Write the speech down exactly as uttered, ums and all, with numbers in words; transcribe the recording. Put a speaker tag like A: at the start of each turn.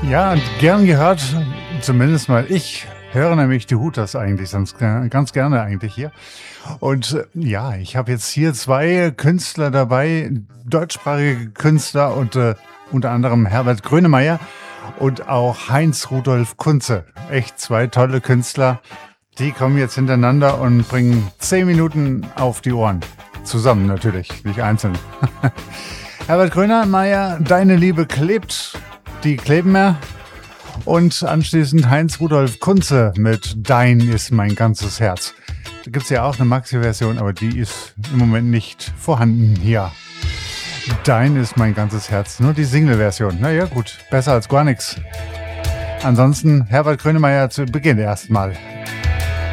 A: Ja, und gern gehört, zumindest mal ich höre nämlich die Hooters eigentlich sonst ga- ganz gerne eigentlich hier. Und äh, ja, ich habe jetzt hier zwei Künstler dabei, deutschsprachige Künstler und äh, unter anderem Herbert Grönemeyer und auch Heinz Rudolf Kunze. Echt zwei tolle Künstler. Die kommen jetzt hintereinander und bringen zehn Minuten auf die Ohren. Zusammen natürlich, nicht einzeln. Herbert Grönemeyer, Deine Liebe klebt, die kleben mehr. Und anschließend Heinz Rudolf Kunze mit Dein ist mein ganzes Herz. Da gibt es ja auch eine Maxi-Version, aber die ist im Moment nicht vorhanden hier. Dein ist mein ganzes Herz, nur die Single-Version. Naja gut, besser als gar nichts. Ansonsten Herbert Grönemeyer zu Beginn erstmal.